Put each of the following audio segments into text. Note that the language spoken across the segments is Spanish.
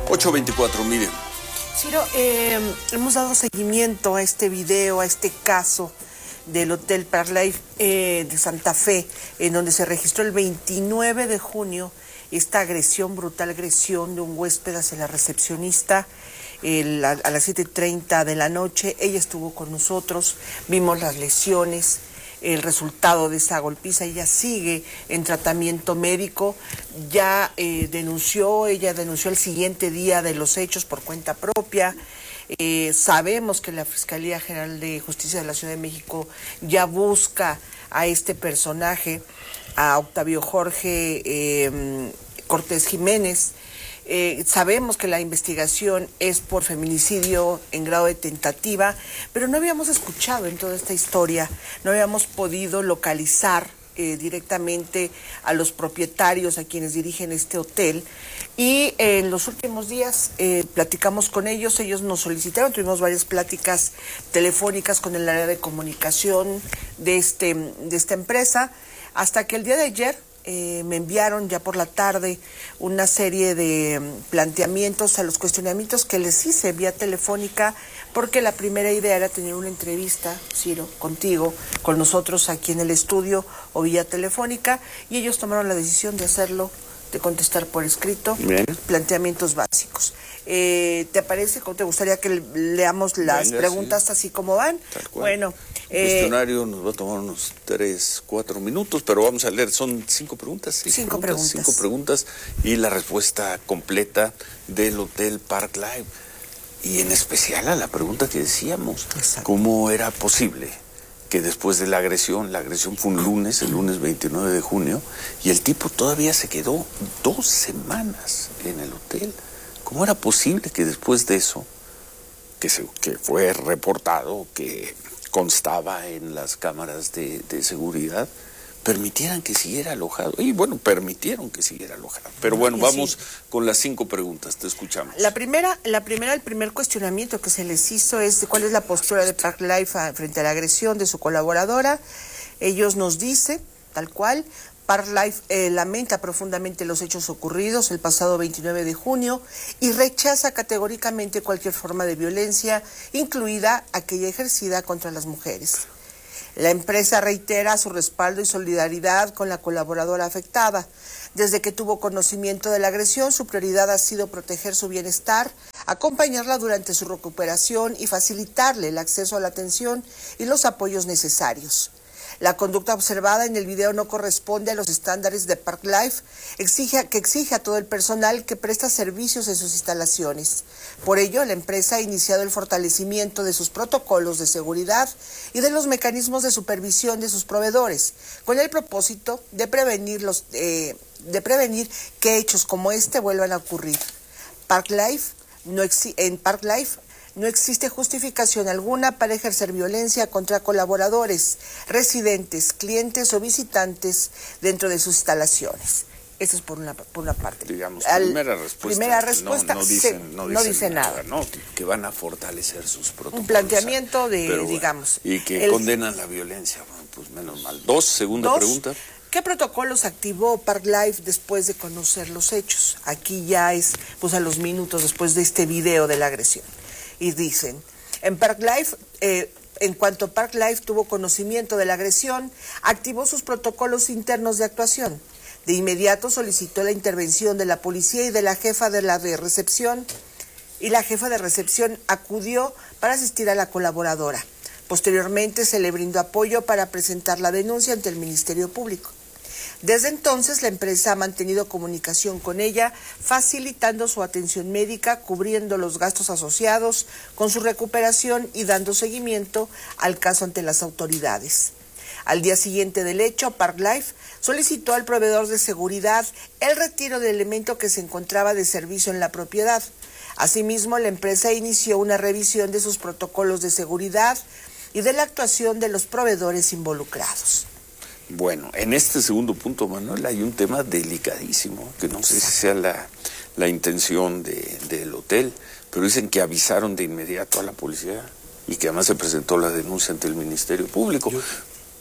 8:24, Miriam. Ciro, hemos dado seguimiento a este video, a este caso del Hotel Park Life de Santa Fe, en donde se registró el 29 de junio esta agresión, brutal agresión de un huésped hacia la recepcionista a las 7:30 de la noche. Ella estuvo con nosotros, vimos las lesiones, el resultado de esa golpiza. Ella sigue en tratamiento médico, ella denunció el siguiente día de los hechos por cuenta propia. Sabemos que la Fiscalía General de Justicia de la Ciudad de México ya busca a este personaje, a Octavio Jorge Cortés Jiménez. Sabemos que la investigación es por feminicidio en grado de tentativa, pero no habíamos escuchado en toda esta historia, no habíamos podido localizar directamente a los propietarios, a quienes dirigen este hotel, y en los últimos días platicamos con ellos. Ellos nos solicitaron, tuvimos varias pláticas telefónicas con el área de comunicación de esta empresa, hasta que el día de ayer me enviaron ya por la tarde una serie de planteamientos a los cuestionamientos que les hice vía telefónica, porque la primera idea era tener una entrevista, Ciro, contigo, con nosotros aquí en el estudio o vía telefónica, y ellos tomaron la decisión de hacerlo, de contestar por escrito. Bien. Planteamientos básicos. ¿Te parece? ¿Cómo te gustaría que leamos las preguntas así como van? Tal cual. Bueno, el cuestionario nos va a tomar unos 3-4 minutos, pero vamos a leer, son 5 preguntas. 5 preguntas. 5 preguntas y la respuesta completa del Hotel Park Life. Y en especial a la pregunta que decíamos, exacto, ¿cómo era posible que después de la agresión fue un lunes, el lunes 29 de junio, y el tipo todavía se quedó 2 semanas en el hotel? ¿Cómo era posible que después de eso, que fue reportado, que constaba en las cámaras de seguridad, permitieran que siguiera alojado? Y bueno, permitieron que siguiera alojado. Pero bueno, vamos con las 5 preguntas, te escuchamos. El primer cuestionamiento que se les hizo es cuál es la postura de Park Life frente a la agresión de su colaboradora. Ellos nos dicen, tal cual, Park Life lamenta profundamente los hechos ocurridos el pasado 29 de junio y rechaza categóricamente cualquier forma de violencia, incluida aquella ejercida contra las mujeres. La empresa reitera su respaldo y solidaridad con la colaboradora afectada. Desde que tuvo conocimiento de la agresión, su prioridad ha sido proteger su bienestar, acompañarla durante su recuperación y facilitarle el acceso a la atención y los apoyos necesarios. La conducta observada en el video no corresponde a los estándares de Park Life, exige a todo el personal que presta servicios en sus instalaciones. Por ello, la empresa ha iniciado el fortalecimiento de sus protocolos de seguridad y de los mecanismos de supervisión de sus proveedores, con el propósito de prevenir que hechos como este vuelvan a ocurrir. En Park Life no existe justificación alguna para ejercer violencia contra colaboradores, residentes, clientes o visitantes dentro de sus instalaciones. Eso es por una parte. Digamos, primera respuesta no dice nada. No, que van a fortalecer sus protocolos. Un planteamiento y que condenan la violencia. Bueno, pues menos mal. Segunda pregunta. ¿Qué protocolos activó Park Life después de conocer los hechos? Aquí ya es a los minutos después de este video de la agresión. Y dicen, en cuanto Park Life tuvo conocimiento de la agresión, activó sus protocolos internos de actuación. De inmediato solicitó la intervención de la policía y de la jefa de recepción, y la jefa de recepción acudió para asistir a la colaboradora. Posteriormente se le brindó apoyo para presentar la denuncia ante el Ministerio Público. Desde entonces, la empresa ha mantenido comunicación con ella, facilitando su atención médica, cubriendo los gastos asociados con su recuperación y dando seguimiento al caso ante las autoridades. Al día siguiente del hecho, Park Life solicitó al proveedor de seguridad el retiro del elemento que se encontraba de servicio en la propiedad. Asimismo, la empresa inició una revisión de sus protocolos de seguridad y de la actuación de los proveedores involucrados. Bueno, en este segundo punto, Manuel, hay un tema delicadísimo, que no sé si sea la intención del hotel, pero dicen que avisaron de inmediato a la policía y que además se presentó la denuncia ante el Ministerio Público.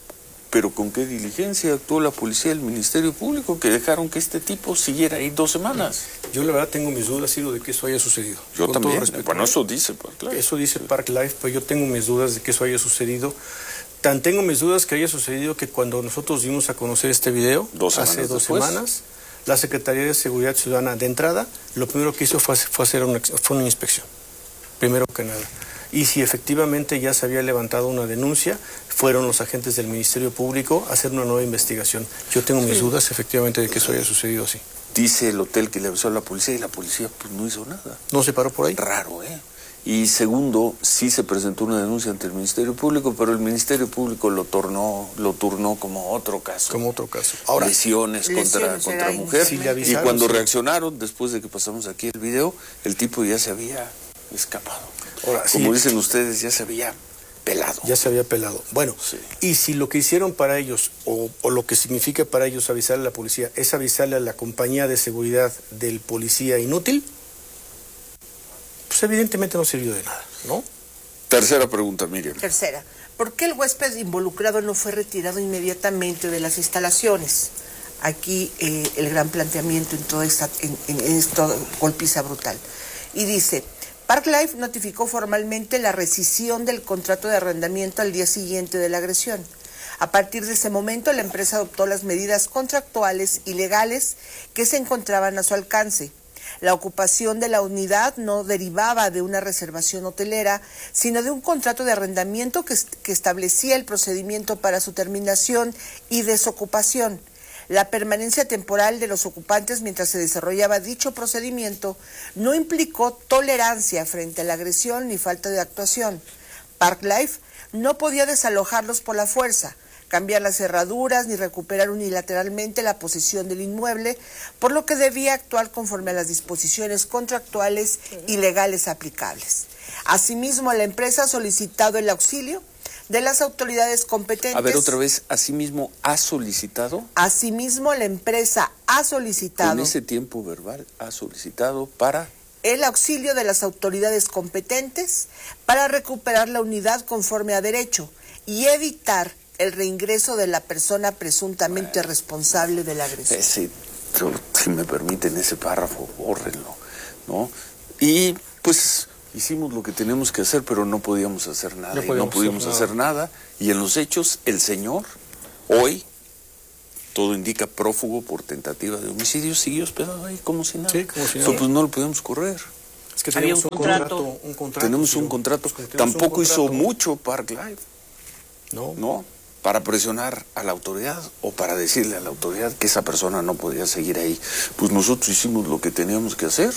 Pero ¿con qué diligencia actuó la policía y el Ministerio Público que dejaron que este tipo siguiera ahí 2 semanas? Yo la verdad tengo mis dudas, Ciro, de que eso haya sucedido. Yo con también, todo respeto, bueno, eso dice Park Life. Eso dice Park Life, pero yo tengo mis dudas de que eso haya sucedido. Tan tengo mis dudas que haya sucedido que cuando nosotros dimos a conocer este video, hace 2 semanas, la Secretaría de Seguridad Ciudadana de entrada, lo primero que hizo fue hacer una inspección, primero que nada. Y si efectivamente ya se había levantado una denuncia, fueron los agentes del Ministerio Público a hacer una nueva investigación. Yo tengo mis dudas efectivamente de que eso haya sucedido así. Dice el hotel que le avisó a la policía y la policía pues no hizo nada. ¿No se paró por ahí? Raro, ¿eh? Y segundo, sí se presentó una denuncia ante el Ministerio Público, pero el Ministerio Público lo turnó como otro caso. Como otro caso. Ahora, lesiones contra mujer. Sí, y cuando reaccionaron, después de que pasamos aquí el video, el tipo ya se había escapado. Ahora, como dicen ustedes, ya se había pelado. Ya se había pelado. Bueno, sí. Y si lo que hicieron para ellos, o lo que significa para ellos avisarle a la policía, es avisarle a la compañía de seguridad del policía inútil, pues evidentemente no sirvió de nada, ¿no? Tercera pregunta, Miriam. Tercera. ¿Por qué el huésped involucrado no fue retirado inmediatamente de las instalaciones? Aquí el gran planteamiento en toda esta golpiza brutal. Y dice, Park Life notificó formalmente la rescisión del contrato de arrendamiento al día siguiente de la agresión. A partir de ese momento, la empresa adoptó las medidas contractuales y legales que se encontraban a su alcance. La ocupación de la unidad no derivaba de una reservación hotelera, sino de un contrato de arrendamiento que establecía el procedimiento para su terminación y desocupación. La permanencia temporal de los ocupantes mientras se desarrollaba dicho procedimiento no implicó tolerancia frente a la agresión ni falta de actuación. Park Life no podía desalojarlos por la fuerza, cambiar las cerraduras ni recuperar unilateralmente la posesión del inmueble, por lo que debía actuar conforme a las disposiciones contractuales y legales aplicables. Asimismo, la empresa ha solicitado el auxilio de las autoridades competentes. A ver, otra vez, ¿asimismo ha solicitado? Asimismo, la empresa ha solicitado. Con ese tiempo verbal, ha solicitado para el auxilio de las autoridades competentes para recuperar la unidad conforme a derecho y evitar el reingreso de la persona presuntamente responsable de la agresión. Si me permiten ese párrafo, bórrenlo, ¿no? Y pues hicimos lo que tenemos que hacer, pero no podíamos hacer nada. No pudimos hacer nada. Y en los hechos, el señor, hoy, todo indica prófugo por tentativa de homicidio, siguió hospedado ahí como si nada. Sí, como si nada. Pues no lo podemos correr. Es que tenemos un contrato. Tenemos un contrato. Tampoco hizo mucho Park Life. No. Para presionar a la autoridad o para decirle a la autoridad que esa persona no podía seguir ahí. Pues nosotros hicimos lo que teníamos que hacer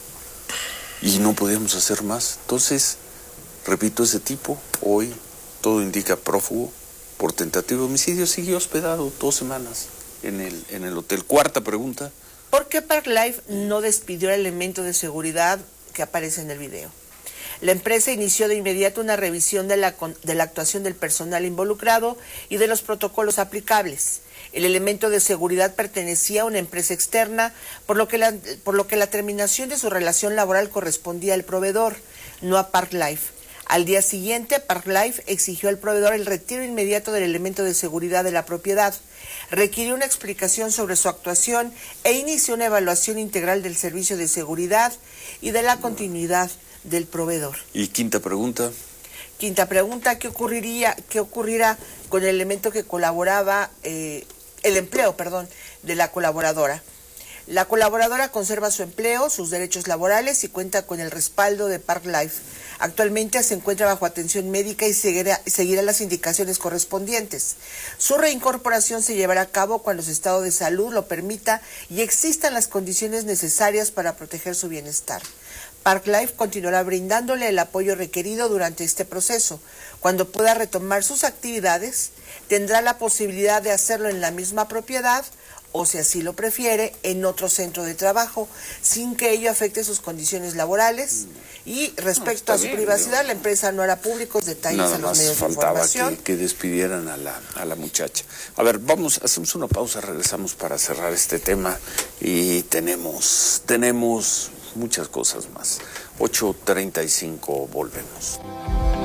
y no podíamos hacer más. Entonces, repito, ese tipo, hoy, todo indica prófugo por tentativa de homicidio, siguió hospedado 2 semanas en el hotel. Cuarta pregunta. ¿Por qué Park Life no despidió al elemento de seguridad que aparece en el video? La empresa inició de inmediato una revisión de la actuación del personal involucrado y de los protocolos aplicables. El elemento de seguridad pertenecía a una empresa externa, por lo que la terminación de su relación laboral correspondía al proveedor, no a Park Life. Al día siguiente, Park Life exigió al proveedor el retiro inmediato del elemento de seguridad de la propiedad, requirió una explicación sobre su actuación e inició una evaluación integral del servicio de seguridad y de la continuidad del proveedor. Y quinta pregunta. Quinta pregunta, ¿qué ocurrirá con el elemento que colaboraba, el empleo de la colaboradora? La colaboradora conserva su empleo, sus derechos laborales y cuenta con el respaldo de Park Life. Actualmente se encuentra bajo atención médica y seguirá las indicaciones correspondientes. Su reincorporación se llevará a cabo cuando su estado de salud lo permita y existan las condiciones necesarias para proteger su bienestar. Park Life continuará brindándole el apoyo requerido durante este proceso. Cuando pueda retomar sus actividades, tendrá la posibilidad de hacerlo en la misma propiedad o, si así lo prefiere, en otro centro de trabajo, sin que ello afecte sus condiciones laborales. Y respecto a su privacidad, la empresa no hará públicos detalles a los medios de información. Faltaba que despidieran a la muchacha. A ver, hacemos una pausa, regresamos para cerrar este tema y tenemos muchas cosas más. 8:35, volvemos.